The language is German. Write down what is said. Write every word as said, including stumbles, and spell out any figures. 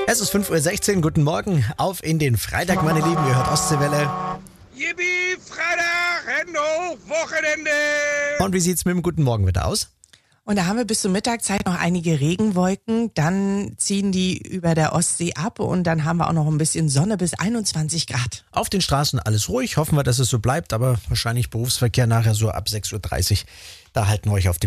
Es ist fünf Uhr sechzehn, guten Morgen, auf in den Freitag, meine Lieben, ihr hört Ostseewelle. Yippie, Freitag, Hände hoch, Wochenende! Und wie sieht's mit dem guten Morgenwetter aus? Und da haben wir bis zur Mittagszeit noch einige Regenwolken, dann ziehen die über der Ostsee ab und dann haben wir auch noch ein bisschen Sonne bis einundzwanzig Grad. Auf den Straßen alles ruhig, hoffen wir, dass es so bleibt, aber wahrscheinlich Berufsverkehr nachher so ab sechs Uhr dreißig. Da halten wir euch auf dem